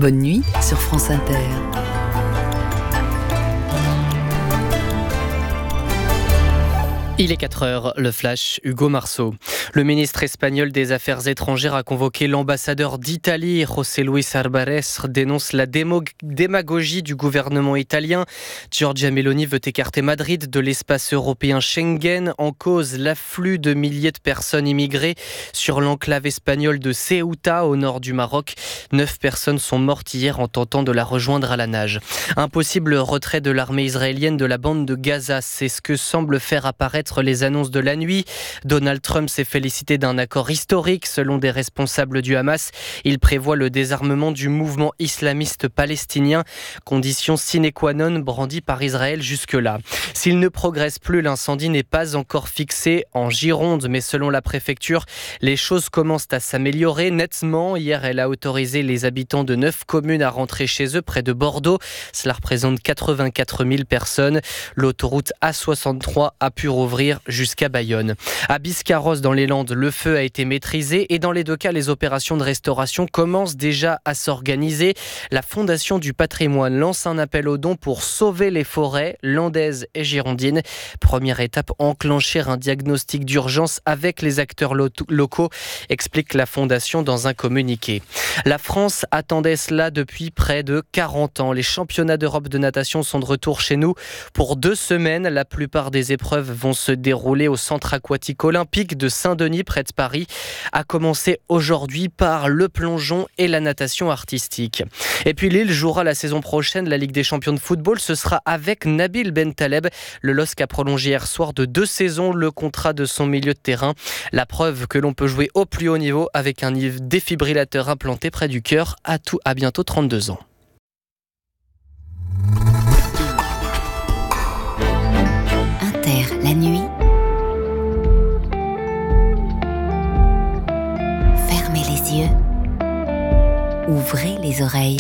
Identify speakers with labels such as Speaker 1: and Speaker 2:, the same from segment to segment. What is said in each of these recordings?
Speaker 1: Bonne nuit sur France Inter.
Speaker 2: Il est 4h, le flash, Hugo Marceau. Le ministre espagnol des Affaires étrangères a convoqué l'ambassadeur d'Italie, José Luis Álvarez, dénonce la démagogie du gouvernement italien. Giorgia Meloni veut écarter Madrid de l'espace européen Schengen, en cause l'afflux de milliers de personnes immigrées sur l'enclave espagnole de Ceuta, au nord du Maroc. 9 personnes sont mortes hier en tentant de la rejoindre à la nage. Un possible retrait de l'armée israélienne de la bande de Gaza, c'est ce que semble faire apparaître les annonces de la nuit. Donald Trump s'est félicité d'un accord historique selon des responsables du Hamas. Il prévoit le désarmement du mouvement islamiste palestinien, condition sine qua non brandie par Israël jusque-là. S'il ne progresse plus, l'incendie n'est pas encore fixé en Gironde, mais selon la préfecture, les choses commencent à s'améliorer nettement. Hier, elle a autorisé les habitants de 9 communes à rentrer chez eux près de Bordeaux. Cela représente 84 000 personnes. L'autoroute A63 a pu rouvrir jusqu'à Bayonne. À Biscarrosse, dans les Landes, le feu a été maîtrisé et dans les deux cas, les opérations de restauration commencent déjà à s'organiser. La Fondation du patrimoine lance un appel aux dons pour sauver les forêts landaises et girondines. Première étape, enclencher un diagnostic d'urgence avec les acteurs locaux, explique la Fondation dans un communiqué. La France attendait cela depuis près de 40 ans. Les championnats d'Europe de natation sont de retour chez nous pour 2 semaines. La plupart des épreuves vont se déroulé au centre aquatique olympique de Saint-Denis près de Paris, a commencé aujourd'hui par le plongeon et la natation artistique. Et puis Lille jouera la saison prochaine la Ligue des champions de football. Ce sera avec Nabil Bentaleb. Le LOSC a prolongé hier soir de 2 saisons le contrat de son milieu de terrain. La preuve que l'on peut jouer au plus haut niveau avec un défibrillateur implanté près du cœur à bientôt 32 ans.
Speaker 3: La nuit, fermez les yeux, ouvrez les oreilles.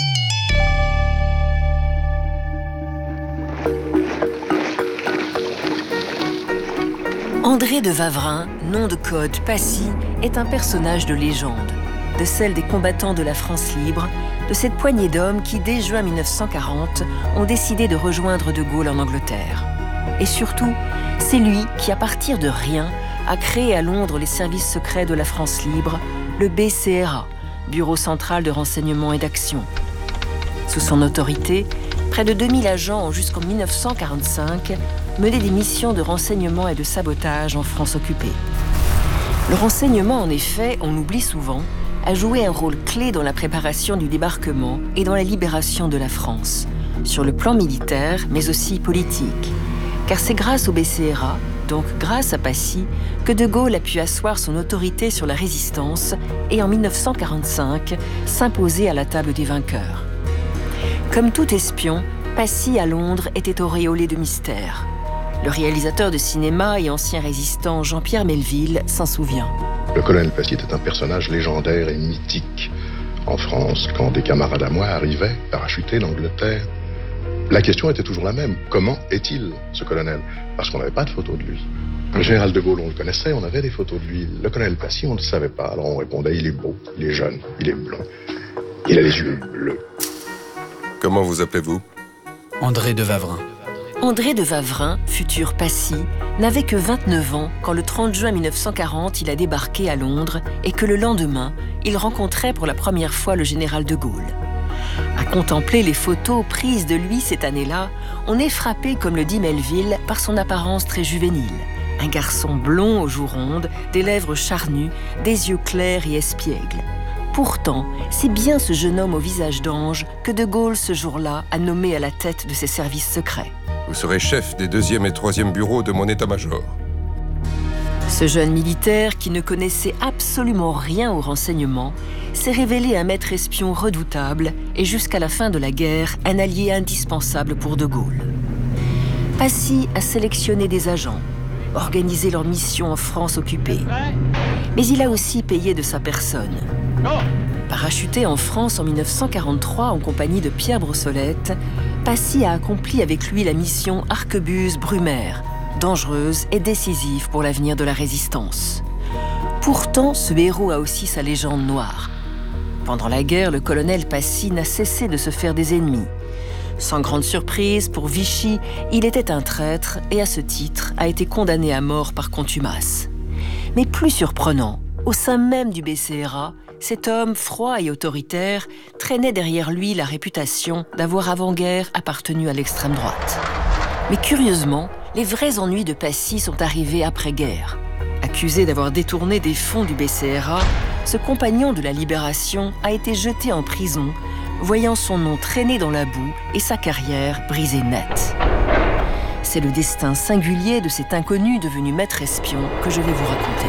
Speaker 3: André de Wavrin, nom de code Passy, est un personnage de légende, de celle des combattants de la France libre, de cette poignée d'hommes qui, dès juin 1940, ont décidé de rejoindre De Gaulle en Angleterre. Et surtout, c'est lui qui, à partir de rien, a créé à Londres les services secrets de la France libre, le BCRA, Bureau central de renseignement et d'action. Sous son autorité, près de 2000 agents ont jusqu'en 1945 mené des missions de renseignement et de sabotage en France occupée. Le renseignement, en effet, on l'oublie souvent, a joué un rôle clé dans la préparation du débarquement et dans la libération de la France, sur le plan militaire, mais aussi politique. Car c'est grâce au BCRA, donc grâce à Passy, que De Gaulle a pu asseoir son autorité sur la résistance et en 1945 s'imposer à la table des vainqueurs. Comme tout espion, Passy à Londres était auréolé de mystère. Le réalisateur de cinéma et ancien résistant Jean-Pierre Melville s'en souvient.
Speaker 4: Le colonel Passy était un personnage légendaire et mythique. En France, quand des camarades à moi arrivaient, parachutés d'Angleterre, la question était toujours la même. Comment est-il, ce colonel? Parce qu'on n'avait pas de photos de lui. Le général de Gaulle, on le connaissait, on avait des photos de lui. Le colonel Passy, on ne le savait pas. Alors on répondait, il est beau, il est jeune, il est blond. Il a les yeux bleus.
Speaker 5: Comment vous appelez-vous?
Speaker 1: André de Wavrin.
Speaker 3: André de Wavrin, futur Passy, n'avait que 29 ans quand le 30 juin 1940, il a débarqué à Londres et que le lendemain, il rencontrait pour la première fois le général de Gaulle. À contempler les photos prises de lui cette année-là, on est frappé, comme le dit Melville, par son apparence très juvénile. Un garçon blond aux joues rondes, des lèvres charnues, des yeux clairs et espiègles. Pourtant, c'est bien ce jeune homme au visage d'ange que De Gaulle, ce jour-là, a nommé à la tête de ses services secrets.
Speaker 5: Vous serez chef des 2e et 3e bureaux de mon état-major.
Speaker 3: Ce jeune militaire, qui ne connaissait absolument rien au renseignement, s'est révélé un maître espion redoutable et jusqu'à la fin de la guerre, un allié indispensable pour De Gaulle. Passy a sélectionné des agents, organisé leur mission en France occupée. Mais il a aussi payé de sa personne. Parachuté en France en 1943 en compagnie de Pierre Brossolette, Passy a accompli avec lui la mission Arquebuse-Brumaire, dangereuse et décisive pour l'avenir de la résistance. Pourtant, ce héros a aussi sa légende noire. Pendant la guerre, le colonel Passy n'a cessé de se faire des ennemis. Sans grande surprise, pour Vichy, il était un traître et à ce titre a été condamné à mort par contumace. Mais plus surprenant, au sein même du BCRA, cet homme froid et autoritaire traînait derrière lui la réputation d'avoir avant-guerre appartenu à l'extrême droite. Mais curieusement, les vrais ennuis de Passy sont arrivés après-guerre. Accusé d'avoir détourné des fonds du BCRA, ce compagnon de la Libération a été jeté en prison, voyant son nom traîner dans la boue et sa carrière brisée net. C'est le destin singulier de cet inconnu devenu maître espion que je vais vous raconter.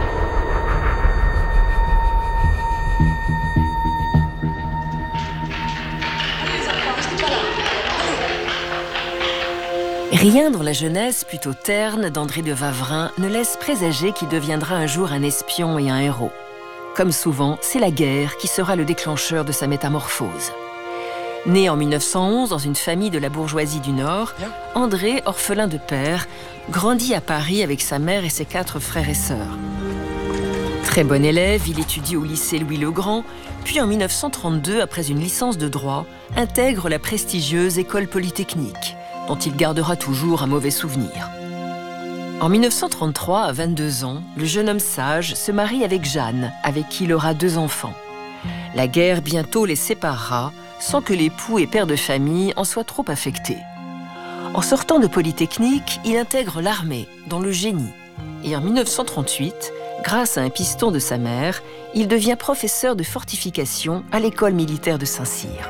Speaker 3: Rien dans la jeunesse plutôt terne d'André de Wavrin ne laisse présager qu'il deviendra un jour un espion et un héros. Comme souvent, c'est la guerre qui sera le déclencheur de sa métamorphose. Né en 1911 dans une famille de la bourgeoisie du Nord, André, orphelin de père, grandit à Paris avec sa mère et ses 4 frères et sœurs. Très bon élève, il étudie au lycée Louis-le-Grand, puis en 1932, après une licence de droit, intègre la prestigieuse École polytechnique, dont il gardera toujours un mauvais souvenir. En 1933, à 22 ans, le jeune homme sage se marie avec Jeanne, avec qui il aura 2 enfants. La guerre bientôt les séparera, sans que l'époux et père de famille en soient trop affectés. En sortant de Polytechnique, il intègre l'armée, dans le génie. Et en 1938, grâce à un piston de sa mère, il devient professeur de fortification à l'école militaire de Saint-Cyr.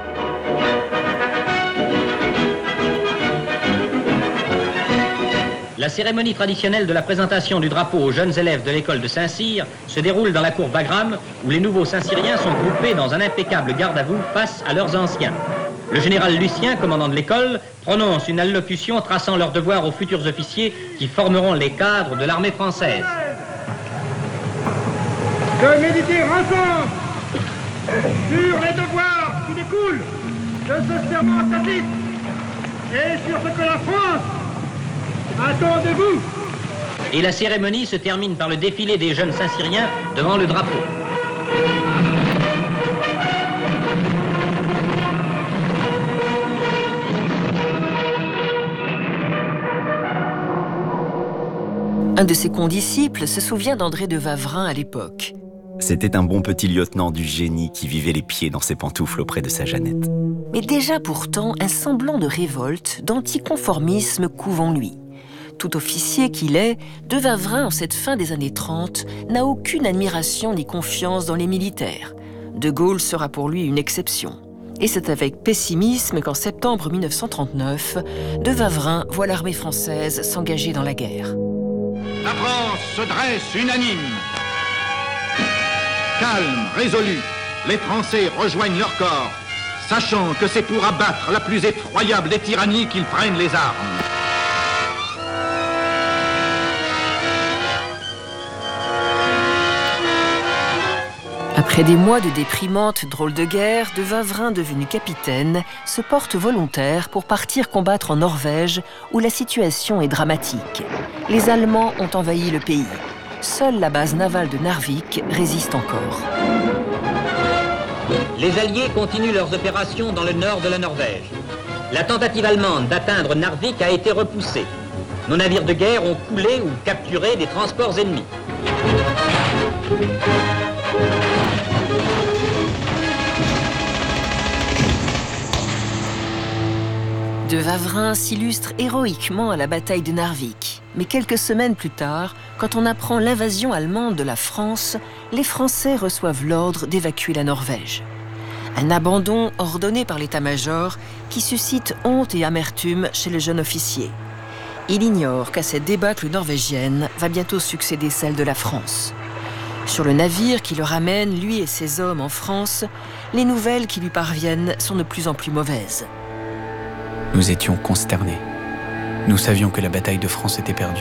Speaker 6: La cérémonie traditionnelle de la présentation du drapeau aux jeunes élèves de l'école de Saint-Cyr se déroule dans la cour Wagram, où les nouveaux Saint-Cyriens sont groupés dans un impeccable garde-à-vous face à leurs anciens. Le général Lucien, commandant de l'école, prononce une allocution traçant leurs devoirs aux futurs officiers qui formeront les cadres de l'armée française.
Speaker 7: De méditer ensemble sur les devoirs qui découlent de ce serment tacite et sur ce que la France attend de vous.
Speaker 6: Et la cérémonie se termine par le défilé des jeunes Saint-Cyriens devant le drapeau.
Speaker 3: Un de ses condisciples se souvient d'André de Wavrin à l'époque.
Speaker 8: C'était un bon petit lieutenant du génie qui vivait les pieds dans ses pantoufles auprès de sa Jeannette.
Speaker 3: Mais déjà pourtant, un semblant de révolte, d'anticonformisme couve en lui. Tout officier qu'il est, de Wavrin, en cette fin des années 30, n'a aucune admiration ni confiance dans les militaires. De Gaulle sera pour lui une exception. Et c'est avec pessimisme qu'en septembre 1939, de Wavrin voit l'armée française s'engager dans la guerre.
Speaker 9: La France se dresse unanime. Calme, résolu, les Français rejoignent leur corps, sachant que c'est pour abattre la plus effroyable des tyrannies qu'ils prennent les armes.
Speaker 3: Après des mois de déprimantes drôles de guerre, de Wavrin, devenu capitaine, se porte volontaire pour partir combattre en Norvège, où la situation est dramatique. Les Allemands ont envahi le pays. Seule la base navale de Narvik résiste encore.
Speaker 6: Les Alliés continuent leurs opérations dans le nord de la Norvège. La tentative allemande d'atteindre Narvik a été repoussée. Nos navires de guerre ont coulé ou capturé des transports ennemis.
Speaker 3: De Wavrin s'illustre héroïquement à la bataille de Narvik. Mais quelques semaines plus tard, quand on apprend l'invasion allemande de la France, les Français reçoivent l'ordre d'évacuer la Norvège. Un abandon ordonné par l'état-major qui suscite honte et amertume chez le jeune officier. Il ignore qu'à cette débâcle norvégienne va bientôt succéder celle de la France. Sur le navire qui le ramène, lui et ses hommes en France, les nouvelles qui lui parviennent sont de plus en plus mauvaises.
Speaker 1: Nous étions consternés. Nous savions que la bataille de France était perdue.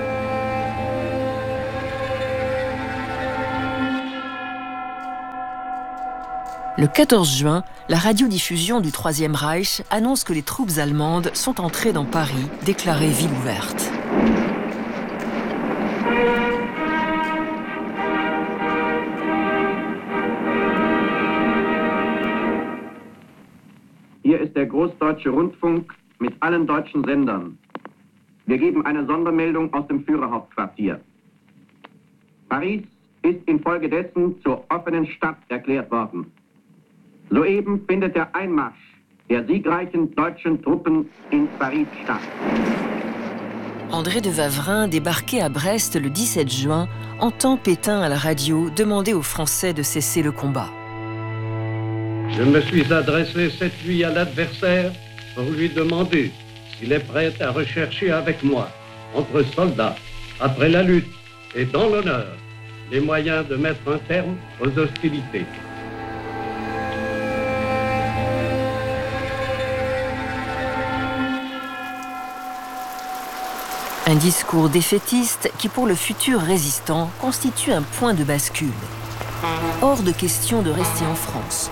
Speaker 3: Le 14 juin, la radiodiffusion du Troisième Reich annonce que les troupes allemandes sont entrées dans Paris, déclarée ville ouverte.
Speaker 10: ist der Großdeutsche Rundfunk mit allen deutschen Sendern. Wir geben eine Sondermeldung aus dem Führerhauptquartier. Paris ist infolgedessen zur offenen Stadt erklärt worden. Soeben findet der Einmarsch der siegreichen deutschen Truppen in Paris statt.
Speaker 3: André de Wavrin, débarqué à Brest le 17 juin, entend Pétain à la radio demander aux Français de cesser le combat.
Speaker 11: Je me suis adressé cette nuit à l'adversaire pour lui demander s'il est prêt à rechercher avec moi, entre soldats, après la lutte et dans l'honneur, les moyens de mettre un terme aux hostilités.
Speaker 3: Un discours défaitiste qui, pour le futur résistant, constitue un point de bascule. Hors de question de rester en France.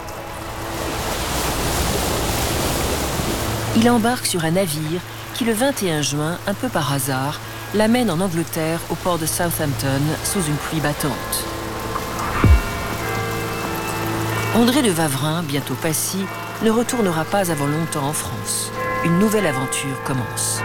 Speaker 3: Il embarque sur un navire qui, le 21 juin, un peu par hasard, l'amène en Angleterre au port de Southampton sous une pluie battante. André de Wavrin, bientôt Passy, ne retournera pas avant longtemps en France. Une nouvelle aventure commence.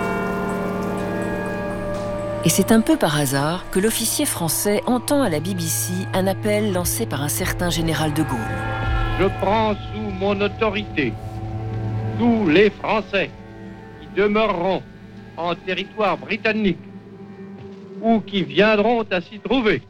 Speaker 3: Et c'est un peu par hasard que l'officier français entend à la BBC un appel lancé par un certain général de Gaulle.
Speaker 11: Je prends sous mon autorité tous les Français qui demeureront en territoire britannique ou qui viendront à s'y trouver.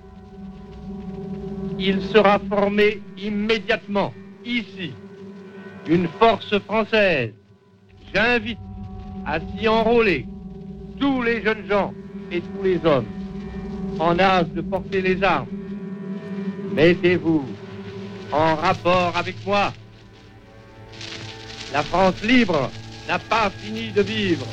Speaker 11: Il sera formé immédiatement, ici, une force française. J'invite à s'y enrôler tous les jeunes gens et tous les hommes en âge de porter les armes. Mettez-vous en rapport avec moi. La France libre n'a pas fini de vivre.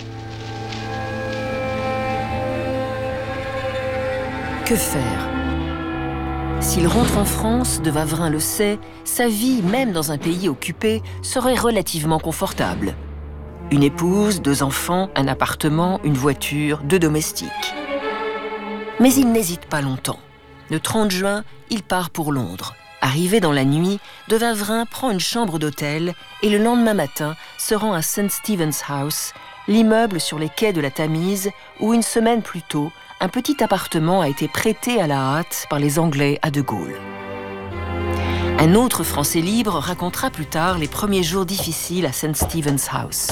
Speaker 3: Que faire? S'il rentre en France, de Wavrin le sait, sa vie, même dans un pays occupé, serait relativement confortable. Une épouse, 2 enfants, un appartement, une voiture, 2 domestiques. Mais il n'hésite pas longtemps. Le 30 juin, il part pour Londres. Arrivé dans la nuit, de Wavrin prend une chambre d'hôtel et le lendemain matin se rend à St. Stephen's House, l'immeuble sur les quais de la Tamise où une semaine plus tôt, un petit appartement a été prêté à la hâte par les Anglais à De Gaulle. Un autre Français libre racontera plus tard les premiers jours difficiles à St. Stephen's House.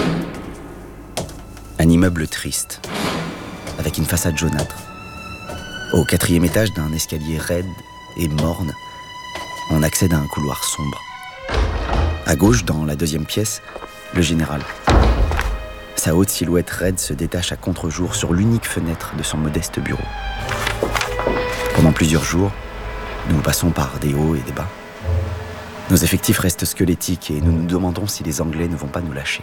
Speaker 8: Un immeuble triste, avec une façade jaunâtre. Au 4e étage d'un escalier raide et morne, on accède à un couloir sombre. À gauche, dans la 2e pièce, le général. Sa haute silhouette raide se détache à contre-jour sur l'unique fenêtre de son modeste bureau. Pendant plusieurs jours, nous passons par des hauts et des bas. Nos effectifs restent squelettiques et nous nous demandons si les Anglais ne vont pas nous lâcher.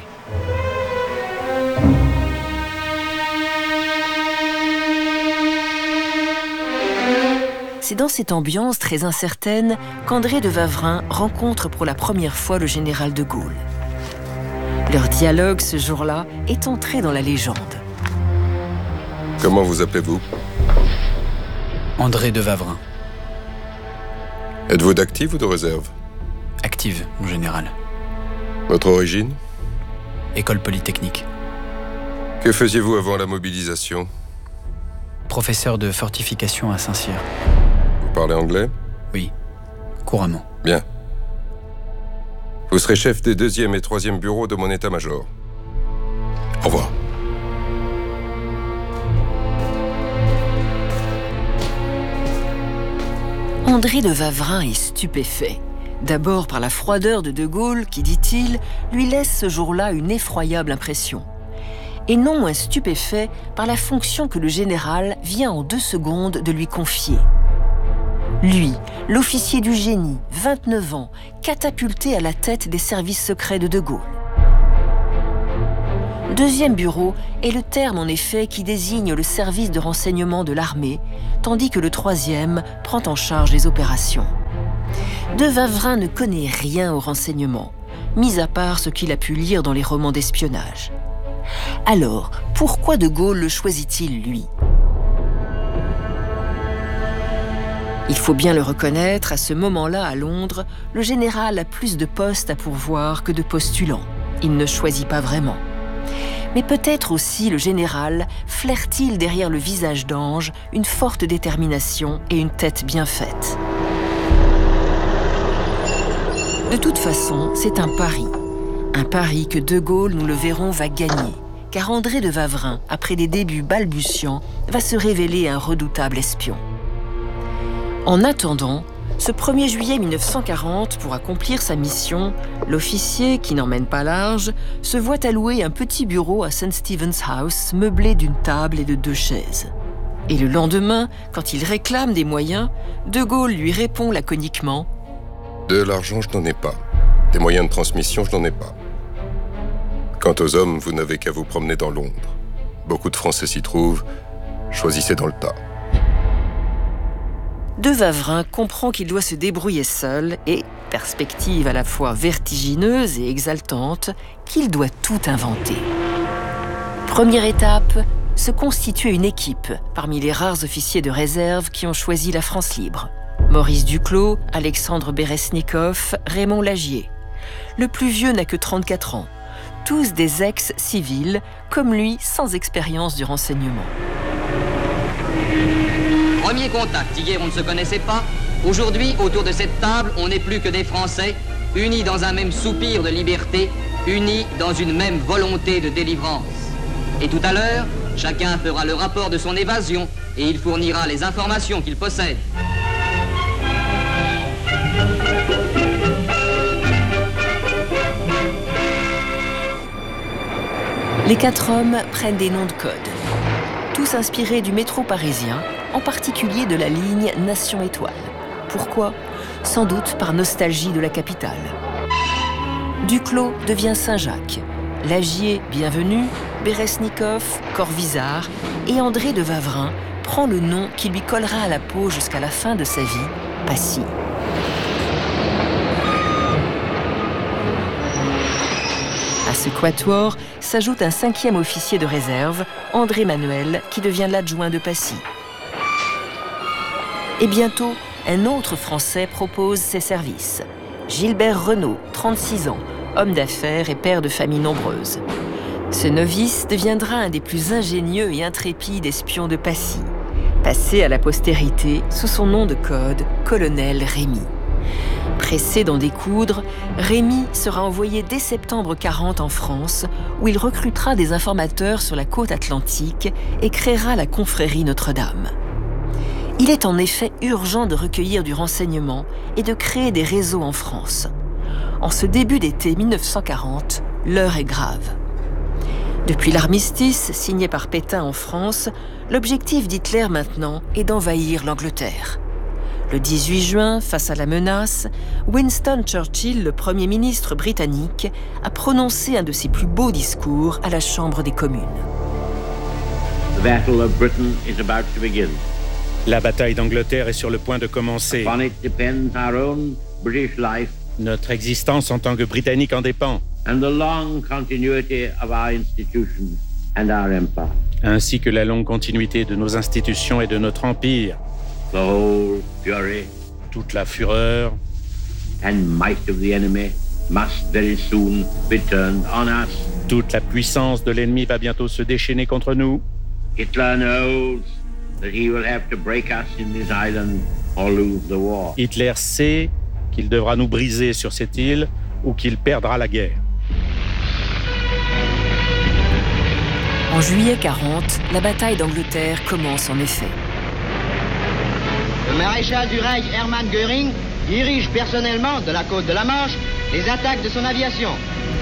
Speaker 3: C'est dans cette ambiance très incertaine qu'André de Wavrin rencontre pour la première fois le général de Gaulle. Leur dialogue ce jour-là est entré dans la légende.
Speaker 5: Comment vous appelez-vous?
Speaker 1: André de Wavrin.
Speaker 5: Êtes-vous d'active ou de réserve?
Speaker 1: Active, mon général.
Speaker 5: Votre origine?
Speaker 1: École polytechnique.
Speaker 5: Que faisiez-vous avant la mobilisation?
Speaker 1: Professeur de fortification à Saint-Cyr.
Speaker 5: Vous parlez anglais?
Speaker 1: Oui, couramment.
Speaker 5: Bien. Vous serez chef des 2e et 3e bureaux de mon état-major. Au revoir.
Speaker 3: André de Wavrin est stupéfait. D'abord par la froideur de Gaulle qui, dit-il, lui laisse ce jour-là une effroyable impression. Et non moins stupéfait par la fonction que le général vient en 2 secondes de lui confier. Lui, l'officier du génie, 29 ans, catapulté à la tête des services secrets de Gaulle. 2e bureau est le terme en effet qui désigne le service de renseignement de l'armée, tandis que le 3e prend en charge les opérations. De Wavrin ne connaît rien au renseignement, mis à part ce qu'il a pu lire dans les romans d'espionnage. Alors, pourquoi De Gaulle le choisit-il, lui? Il faut bien le reconnaître, à ce moment-là, à Londres, le général a plus de postes à pourvoir que de postulants. Il ne choisit pas vraiment. Mais peut-être aussi le général flaire-t-il derrière le visage d'ange une forte détermination et une tête bien faite. De toute façon, c'est un pari. Un pari que De Gaulle, nous le verrons, va gagner. Car André de Wavrin, après des débuts balbutiants, va se révéler un redoutable espion. En attendant, ce 1er juillet 1940, pour accomplir sa mission, l'officier, qui n'emmène pas large, se voit allouer un petit bureau à St. Stephen's House, meublé d'une table et de 2 chaises. Et le lendemain, quand il réclame des moyens, De Gaulle lui répond laconiquement «
Speaker 5: De l'argent, je n'en ai pas. Des moyens de transmission, je n'en ai pas. Quant aux hommes, vous n'avez qu'à vous promener dans Londres. Beaucoup de Français s'y trouvent. Choisissez dans le tas. »
Speaker 3: De Wavrin comprend qu'il doit se débrouiller seul et, perspective à la fois vertigineuse et exaltante, qu'il doit tout inventer. Première étape, se constituer une équipe parmi les rares officiers de réserve qui ont choisi la France libre. Maurice Duclos, Alexandre Beresnikov, Raymond Lagier. Le plus vieux n'a que 34 ans. Tous des ex-civils, comme lui, sans expérience du renseignement.
Speaker 12: Premier contact, hier on ne se connaissait pas. Aujourd'hui, autour de cette table, on n'est plus que des Français, unis dans un même soupir de liberté, unis dans une même volonté de délivrance. Et tout à l'heure, chacun fera le rapport de son évasion et il fournira les informations qu'il possède.
Speaker 3: Les 4 hommes prennent des noms de code. Tous inspirés du métro parisien, en particulier de la ligne Nation-Étoile. Pourquoi ? Sans doute par nostalgie de la capitale. Duclos devient Saint-Jacques, Lagier, Bienvenu, Beresnikov, Corvisart et André de Wavrin prend le nom qui lui collera à la peau jusqu'à la fin de sa vie, Passy. À ce quatuor s'ajoute un 5e officier de réserve, André Manuel, qui devient l'adjoint de Passy. Et bientôt, un autre Français propose ses services. Gilbert Renaud, 36 ans, homme d'affaires et père de famille nombreuse. Ce novice deviendra un des plus ingénieux et intrépides espions de Passy, passé à la postérité sous son nom de code, colonel Rémy. Pressé d'en découdre, Rémy sera envoyé dès septembre 40 en France, où il recrutera des informateurs sur la côte atlantique et créera la confrérie Notre-Dame. Il est en effet urgent de recueillir du renseignement et de créer des réseaux en France. En ce début d'été 1940, l'heure est grave. Depuis l'armistice signé par Pétain en France, l'objectif d'Hitler maintenant est d'envahir l'Angleterre. Le 18 juin, face à la menace, Winston Churchill, le Premier ministre britannique, a prononcé un de ses plus beaux discours à la Chambre des communes.
Speaker 13: The Battle of Britain is about to begin.
Speaker 14: La bataille d'Angleterre est sur le point de commencer.
Speaker 13: Upon it depends our own British life.
Speaker 14: Notre existence en tant que Britannique en dépend.
Speaker 13: And the long continuity of our institutions and our empire.
Speaker 14: Ainsi que la longue continuité de nos institutions et de notre empire.
Speaker 13: The whole fury,
Speaker 14: toute la fureur
Speaker 13: and might of the enemy must very soon be turned on us.
Speaker 14: Toute la puissance de l'ennemi va bientôt se déchaîner contre nous.
Speaker 13: Hitler knows that he will have to break us in this island or lose the war.
Speaker 14: Hitler sait qu'il devra nous briser sur cette île ou qu'il perdra la guerre.
Speaker 3: En juillet 40, la bataille d'Angleterre commence en effet.
Speaker 15: Le maréchal du Reich Hermann Göring dirige personnellement de la côte de la Manche les attaques de son aviation.